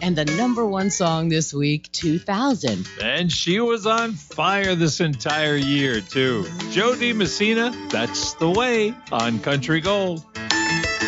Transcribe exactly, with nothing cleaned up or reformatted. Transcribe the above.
And the number one song this week, two thousand. And she was on fire this entire year, too. Joe Di Messina, That's the Way, on Country Gold.